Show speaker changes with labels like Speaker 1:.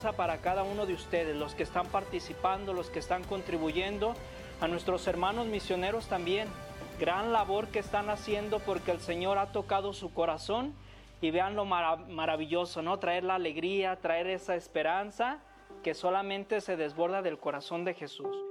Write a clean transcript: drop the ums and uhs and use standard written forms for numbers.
Speaker 1: para cada uno de ustedes, los que están participando, los que están contribuyendo, a nuestros hermanos misioneros también. Gran labor que están haciendo porque el Señor ha tocado su corazón y vean lo maravilloso, ¿no? Traer la alegría, traer esa esperanza que solamente se desborda del corazón de Jesús.